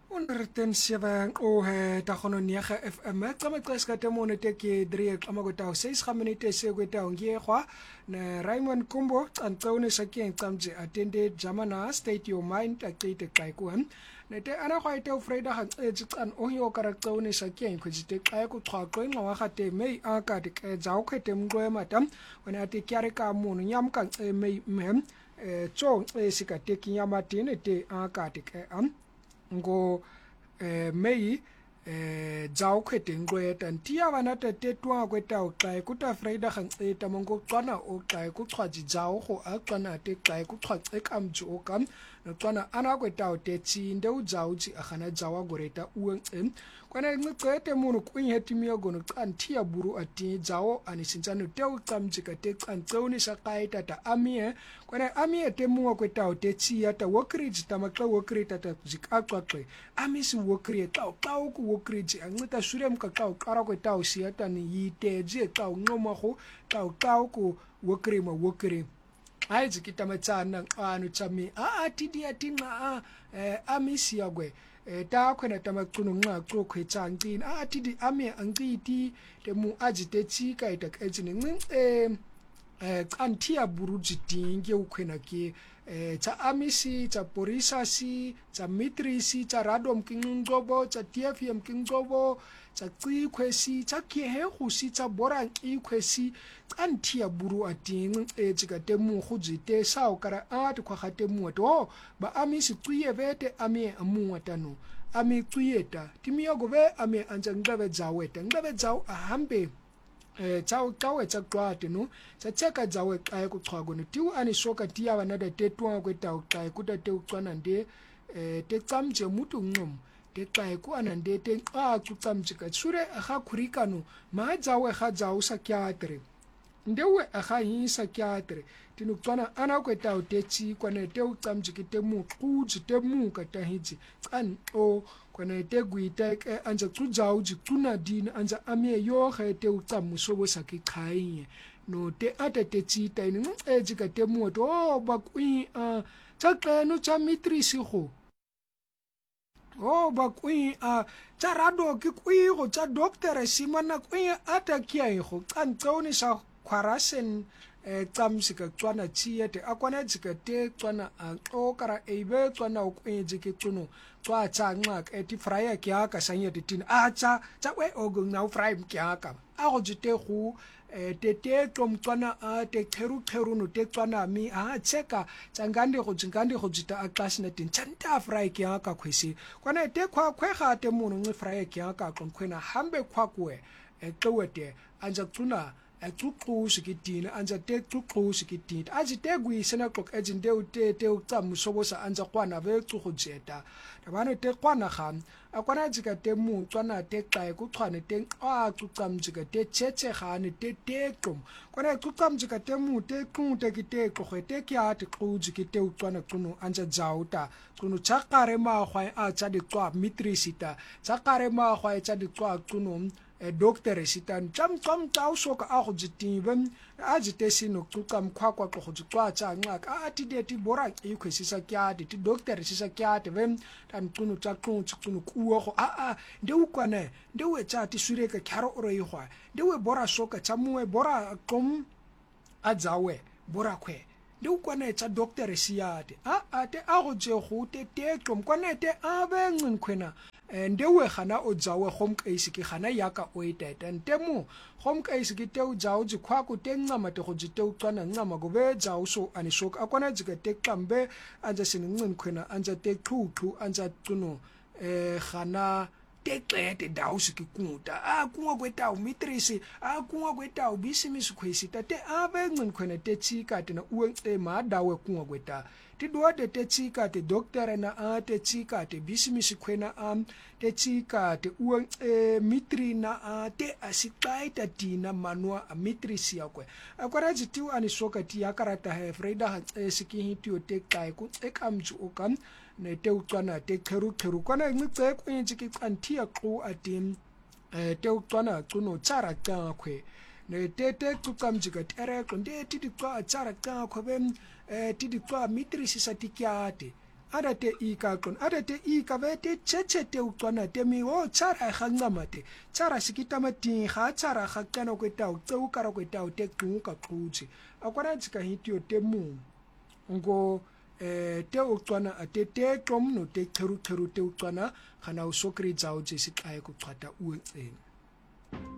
107 tagono 9 FM xama xesika temone teke 3 xama kwetawo 6 minute sekwetawo ngiyekwa ne Raymond Kumbo xantsawune sakeng xamje attended Jamana State Your Mind aqite xayikuhan nete ana khwaite ufreda hanxetsi xan ohyo karaxawune sakeng khwezite xayiku xhaqo inqwa khate May akade xawu khete mqwe matam wena ati kyare ka munu nyamka May mem chong esikateki nyamatine te akade ke ngo May jaw khwete ngweta ntia bana tetwa kweta o xa kuta Friday ganxeta mongo xwana o xa ku xwaji jaw go a xwana te xa ku xwaxe kamju o kam no xwana ana kweta o tetsi nde u jaw ji agana jawa goreta ueng kwana ngcete munu kwinheti miyogono xantia buru ati jawo anisintsano te u xamjika te xantsewuni sa qaita ta amie kwana amie te muwa kweta o tetsi ya ta wokriji ta maxa wokrita ta zikaqaqe amisi wokri xa ku wokriji ancita shure mkaxa uqara kweta o siyata ni yiteji xa unqoma go xa ku wokri ma wokri hayi kita matsana qanu tsami atidi atinqa amisi yakwe ta khona tamaqunu nqa qokhwetsa ncini atidi ame anciti temu ajitetsi ka ita ketsini ncince qanthia buruji dinge ukhwena ke tsa amisi tsa porisa si tsa mitrisi tsa radom kinqobo tsa TFM kinqobo tsa qikhwesi tsa khehe go si tsa borang ikhwesi qanthia buru ating etsika temu go jite sao kara ati khwa temu to ba amisi qiye vete ame amuatano ame qiyeta timiyogo ve ame anja ngave zaweta ngave zaw ahambe chawo cha kwate no tsaka jawe xa ku xhwago no tiu ani soka tia bana da tetwa kweta xa ku ta te ucwana nde te tsamje mutu ngom te xa ku anande te ku tsamje ka sure ga khurikano ma jawe ga jaw sa kyatre ndewe ga hisa kyatre tinu tswana ana kweta o tetsi kwana te ucamje ke te mu xuji te mu ka ta hiji tsan o kwana te guita anja tsujaw ji tuna din anja amie yo ge te ucam musobo saki khaye no te ata te tsita ni eji ka te mu to ba kwi tsa no tsa mitrisi go ba kwi tsa rado ke kwi go tsa doctor simana kwi ata kiai go tsantsoni sa khwarasen tsamsika tswana tsiete akwana tsika te tswana okara ebe tswana okwenje ke tsuno tswa tsanqa eti frya kyaka sanyete tin tsa we ogo na fry mkyaka go jite go te tsomtswana te kheru no te tswana mi tseka tsangande go jita class na tin tsanta fry kyaka khwesi kwana te khwega te muno ngi fry kyaka konkhwena hambe khwakwe eqwete anja tsuna xuxushi kitina anja te xuxushi kitina ajite guyisena xok ejinde utete ucamusobosa anja kwana ve xuxujeta tabano te kwana kham akwana jika te mu tswana te xa ku xwane te xuxamjika te cheche khane te xum kwana xuxamjika te mu te xunte kite xogete kyati xuji kite utswana xuno anja jauta xuno chaqare ma khwa acha de xwa mitrisita chaqare ma khwa acha de xwa xuno doctor sitan cham taw soka go jitiben ajite sino xuxam khwakwa go jixwa cha nqa atide ti bora ikhwesisa kyade ti doctor sisa kyade vem tan tunu cha xunu kuwo go nde ukwane nde we cha ti sureka kyaro oro ihwa nde we bora soka chamwe bora kom ajawe bora kwe nde ukwane cha doctor siyade te go je go te kom kwane te abe nkwena ndewe khana o jawe khomkaisi ki khana yaka oiteta ntemu khomkaisi ki te jaw ji khwa ku te ncama te go jite ucwana ncama go be jaw so ani sok akwana jika te xambe anja sininqin khwena anja te xuxu anja tuno khana te xete dawsi ki kuta kunga kweta umitrisi kunga kweta ubisimisi khwesi te abe ncin khwena te tsika te na uwe ma dawe kunga kweta ti duade te tsika te doctor na te tsika te bisimisi khwena te tsika te uwe mitri na te asikaita tina manua mitrisi yakwe akwara jitiu ani soka ti yakarata he Freda siki hitio te kai ku ekamju okam ne te ucwana te kheru kwana ngce kwenje ki xanthia qo atim te ucwana xuno tsara xakhwe ne te xuxamjika tere nde ti di xa tsara xakhwe bem ti di xa mitrisi sa tikyate adate ika qon adate ika vete chechete ucwana temi o chara khancamate chara sikita mating kha chara khaqana kwetao ceu kara kwetao te quka quthi akwara tsika hitio temu ngo te ucwana atete qom no te qheru te ucwana khana usokri tsawo tse siqaye kuqhatha uweceni